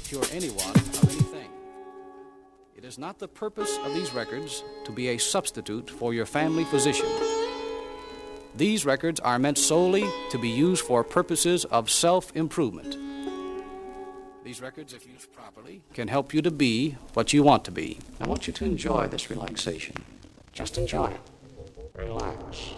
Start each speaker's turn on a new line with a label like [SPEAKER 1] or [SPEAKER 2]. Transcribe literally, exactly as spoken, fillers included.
[SPEAKER 1] cure anyone of anything. It is not the purpose of these records to be a substitute for your family physician. These records are meant solely to be used for purposes of self-improvement. These records, if used properly, can help you to be what you want to be. I want you to enjoy this relaxation. Just enjoy it. Relax.